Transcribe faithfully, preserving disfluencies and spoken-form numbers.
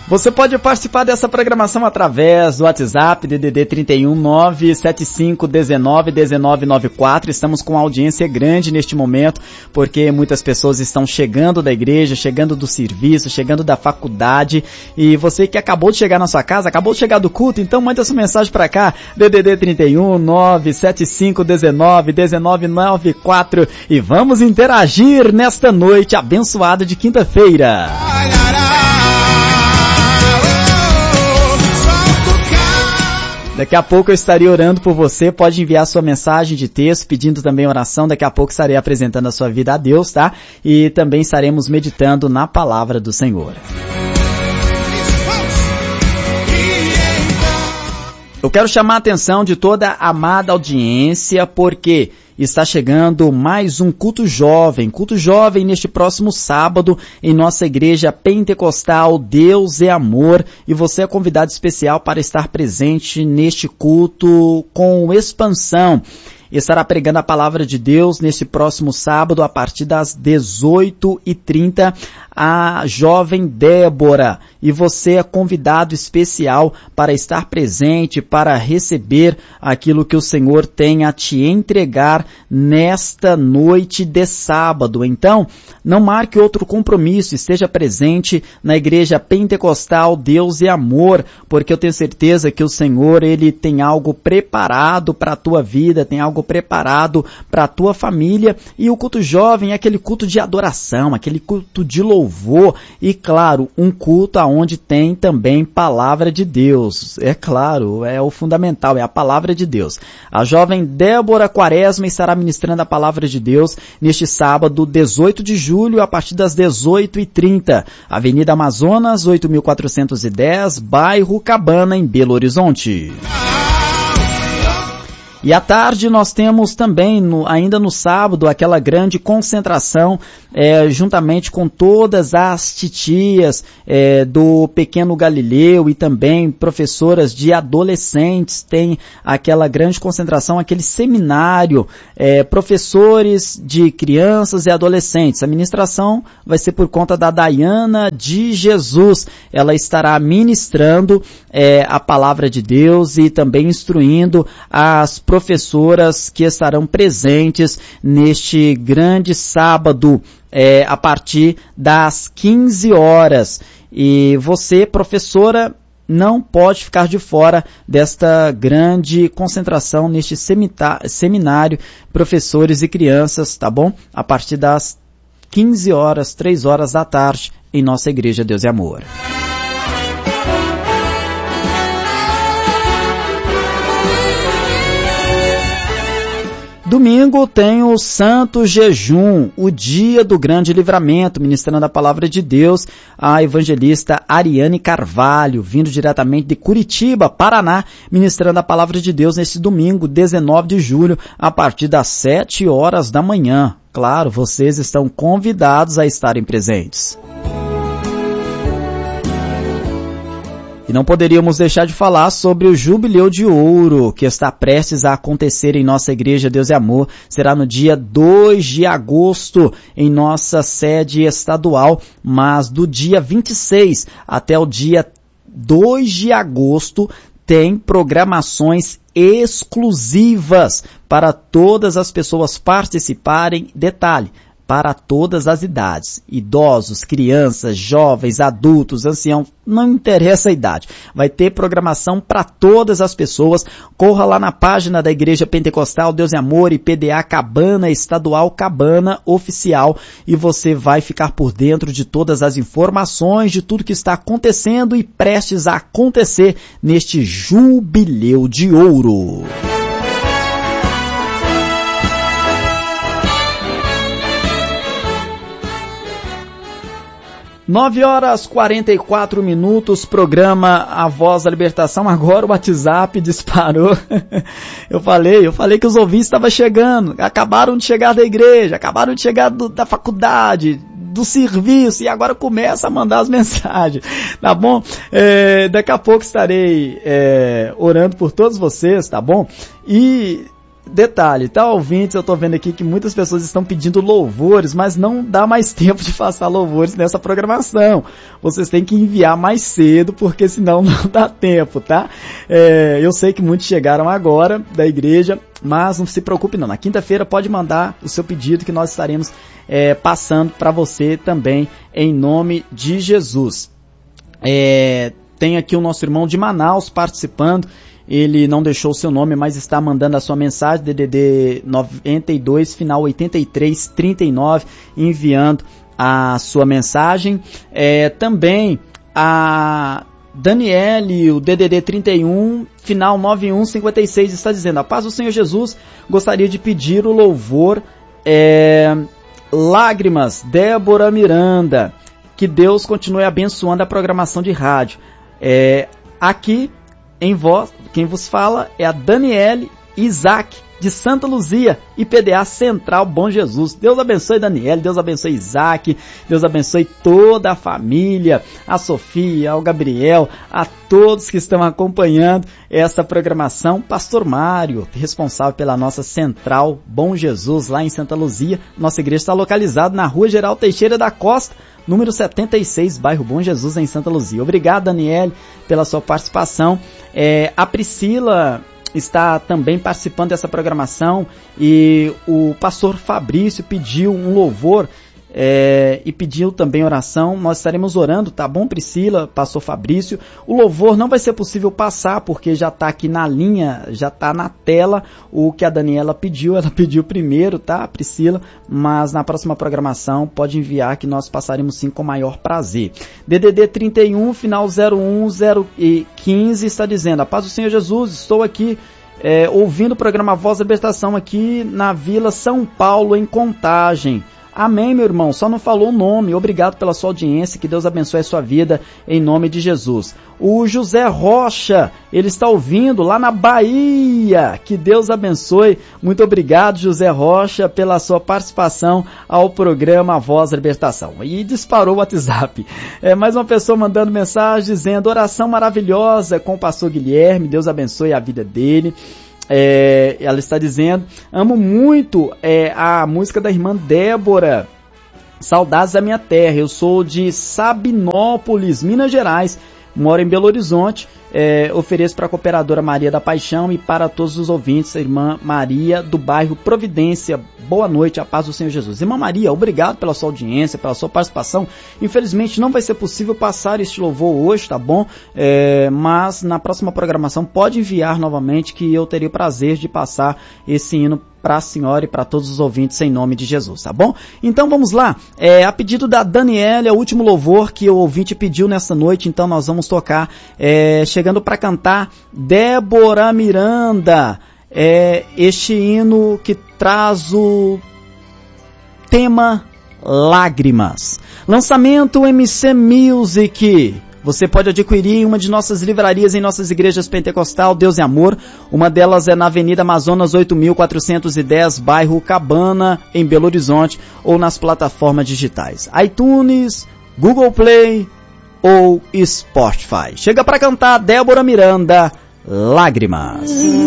Você pode participar dessa programação através do WhatsApp D D D trinta e um, nove sete cinco, dezenove, dezenove noventa e quatro. Estamos com audiência grande neste momento, porque muitas pessoas estão chegando da igreja, chegando do serviço, chegando da faculdade, e você que acabou de chegar na sua casa, acabou de chegar do culto, então manda sua mensagem para cá, D D D trinta e um, nove sete cinco, dezenove, dezenove noventa e quatro, e vamos interagir nesta noite abençoada de quinta-feira. Daqui a pouco eu estarei orando por você, pode enviar sua mensagem de texto, pedindo também oração, daqui a pouco estarei apresentando a sua vida a Deus, tá? E também estaremos meditando na palavra do Senhor. Eu quero chamar a atenção de toda a amada audiência, porque está chegando mais um culto jovem, culto jovem neste próximo sábado em nossa igreja pentecostal Deus é Amor, e você é convidado especial para estar presente neste culto com expansão. Estará pregando a palavra de Deus neste próximo sábado a partir das dezoito e trinta, a jovem Débora, e você é convidado especial para estar presente, para receber aquilo que o Senhor tem a te entregar nesta noite de sábado. Então, não marque outro compromisso, esteja presente na igreja pentecostal Deus é Amor, porque eu tenho certeza que o Senhor, Ele tem algo preparado para a tua vida, tem algo preparado para a tua família, e o culto jovem é aquele culto de adoração, aquele culto de louvor, e claro, um culto onde tem também palavra de Deus. É claro, é o fundamental, é a palavra de Deus. A jovem Débora Quaresma estará ministrando a palavra de Deus neste sábado, dezoito de julho, a partir das dezoito e trinta. Avenida Amazonas, oito mil quatrocentos e dez, bairro Cabana, em Belo Horizonte. E à tarde nós temos também, no, ainda no sábado, aquela grande concentração, é, juntamente com todas as titias é, do Pequeno Galileu e também professoras de adolescentes. Tem aquela grande concentração, aquele seminário, é, professores de crianças e adolescentes. A ministração vai ser por conta da Daiana de Jesus. Ela estará ministrando é, a palavra de Deus e também instruindo as professoras que estarão presentes neste grande sábado, é, a partir das quinze horas. E você, professora, não pode ficar de fora desta grande concentração neste seminário, professores e crianças, tá bom? A partir das quinze horas, três horas da tarde, em nossa igreja Deus é Amor. Domingo tem o Santo Jejum, o dia do grande livramento, ministrando a palavra de Deus, a evangelista Ariane Carvalho, vindo diretamente de Curitiba, Paraná, ministrando a palavra de Deus nesse domingo, dezenove de julho, a partir das sete horas da manhã. Claro, vocês estão convidados a estarem presentes. E não poderíamos deixar de falar sobre o Jubileu de Ouro, que está prestes a acontecer em nossa igreja Deus é Amor. Será no dia dois de agosto, em nossa sede estadual, mas do dia vinte e seis até o dia dois de agosto, tem programações exclusivas para todas as pessoas participarem. Detalhe, para todas as idades, idosos, crianças, jovens, adultos, anciãos, não interessa a idade. Vai ter programação para todas as pessoas. Corra lá na página da Igreja Pentecostal Deus é Amor e P D A Cabana Estadual Cabana Oficial, e você vai ficar por dentro de todas as informações, de tudo que está acontecendo e prestes a acontecer neste Jubileu de Ouro. nove horas quarenta e quatro minutos, programa A Voz da Libertação. Agora o WhatsApp disparou. Eu falei, eu falei que os ouvintes estavam chegando, acabaram de chegar da igreja, acabaram de chegar do, da faculdade, do serviço, e agora começa a mandar as mensagens, tá bom? É, daqui a pouco estarei é, orando por todos vocês, tá bom? E detalhe, tá, ouvintes, eu tô vendo aqui que muitas pessoas estão pedindo louvores, mas não dá mais tempo de passar louvores nessa programação. Vocês têm que enviar mais cedo, porque senão não dá tempo, tá? É, eu sei que muitos chegaram agora da igreja, mas não se preocupe não. Na quinta-feira pode mandar o seu pedido que nós estaremos é, passando para você também, em nome de Jesus. É, tem aqui o nosso irmão de Manaus participando. Ele não deixou o seu nome, mas está mandando a sua mensagem, D D D noventa e dois, final oitenta e três, trinta e nove, enviando a sua mensagem. É, também a Daniele, o D D D trinta e um, final noventa e um, cinquenta e seis, está dizendo: a paz do Senhor Jesus, gostaria de pedir o louvor é, Lágrimas, Débora Miranda. Que Deus continue abençoando a programação de rádio. É, aqui em voz, quem vos fala é a Daniele Isaac, de Santa Luzia, I P D A Central Bom Jesus. Deus abençoe Daniele, Deus abençoe Isaac, Deus abençoe toda a família, a Sofia, ao Gabriel, a todos que estão acompanhando essa programação. Pastor Mário, responsável pela nossa Central Bom Jesus, lá em Santa Luzia. Nossa igreja está localizada na Rua Geral Teixeira da Costa, número setenta e seis, bairro Bom Jesus, em Santa Luzia. Obrigado, Daniele, pela sua participação. É, a Priscila está também participando dessa programação e o pastor Fabrício pediu um louvor é, e pediu também oração. Nós estaremos orando, tá bom, Priscila, pastor Fabrício? O louvor não vai ser possível passar porque já está aqui na linha, já está na tela o que a Daniela pediu. Ela pediu primeiro, tá, Priscila? Mas na próxima programação pode enviar que nós passaremos sim com maior prazer. D D D trinta e um, final zero um zero quinze, está dizendo: a paz do Senhor Jesus, estou aqui é, ouvindo o programa Voz da Libertação aqui na Vila São Paulo, em Contagem. Amém, meu irmão, só não falou o nome. Obrigado pela sua audiência, que Deus abençoe a sua vida, em nome de Jesus. O José Rocha, ele está ouvindo lá na Bahia, que Deus abençoe. Muito obrigado, José Rocha, pela sua participação ao programa Voz da Libertação. E disparou o WhatsApp. É, mais uma pessoa mandando mensagem dizendo: oração maravilhosa com o pastor Guilherme, Deus abençoe a vida dele. É, ela está dizendo: amo muito é, a música da irmã Débora, Saudades da Minha Terra. Eu sou de Sabinópolis, Minas Gerais, moro em Belo Horizonte. É, ofereço para a cooperadora Maria da Paixão e para todos os ouvintes, a irmã Maria do bairro Providência. Boa noite, a paz do Senhor Jesus. Irmã Maria, obrigado pela sua audiência, pela sua participação. Infelizmente não vai ser possível passar este louvor hoje, tá bom? É, mas na próxima programação pode enviar novamente, que eu teria o prazer de passar esse hino para a senhora e para todos os ouvintes, em nome de Jesus, tá bom? Então vamos lá, é, a pedido da Daniela, é o último louvor que o ouvinte pediu nessa noite, então nós vamos tocar, é, chegando para cantar, Débora Miranda, é, este hino que traz o tema Lágrimas. Lançamento M C Music. Você pode adquirir em uma de nossas livrarias em nossas igrejas pentecostal, Deus é Amor. Uma delas é na Avenida Amazonas oito mil quatrocentos e dez, bairro Cabana, em Belo Horizonte, ou nas plataformas digitais iTunes, Google Play ou Spotify. Chega para cantar Débora Miranda, Lágrimas.